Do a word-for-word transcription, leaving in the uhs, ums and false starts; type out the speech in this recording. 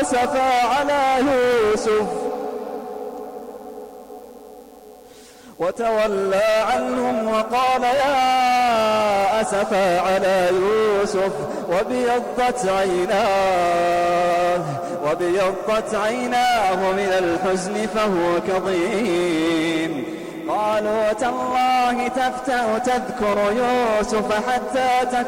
أسفا على يوسف وتولى عنهم وقال يا أسفا على يوسف وابيضت عيناه وابيضت عيناه من الحزن فهو كظيم. قالوا تالله تفتأ تذكر يوسف حتى تكون